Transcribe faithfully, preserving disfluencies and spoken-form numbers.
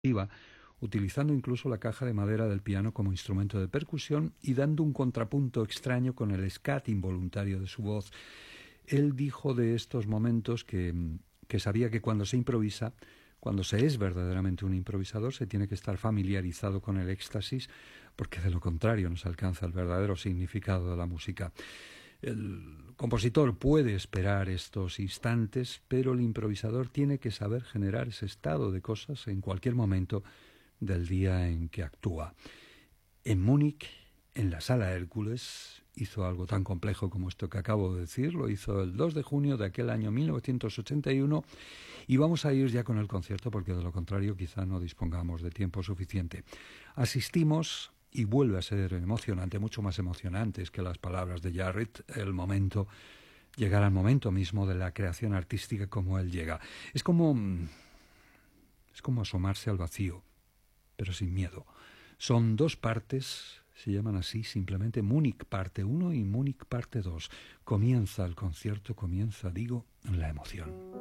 utilizando incluso la caja de madera del piano como instrumento de percusión y dando un contrapunto extraño con el scat involuntario de su voz. Él dijo de estos momentos que, que sabía que cuando se improvisa, cuando se es verdaderamente un improvisador, se tiene que estar familiarizado con el éxtasis, porque de lo contrario no se alcanza el verdadero significado de la música. El compositor puede esperar estos instantes, pero el improvisador tiene que saber generar ese estado de cosas en cualquier momento del día en que actúa. En Múnich, en la Sala Hércules, hizo algo tan complejo como esto que acabo de decir. Lo hizo el dos de junio de aquel año mil novecientos ochenta y uno, y vamos a ir ya con el concierto porque de lo contrario quizá no dispongamos de tiempo suficiente. Asistimos, y vuelve a ser emocionante, mucho más emocionante que las palabras de Jarrett, el momento, llegar al momento mismo de la creación artística como él llega. Es como, es como asomarse al vacío, pero sin miedo. Son dos partes, se llaman así simplemente Múnich parte uno y Múnich parte dos. Comienza el concierto, comienza, digo, la emoción.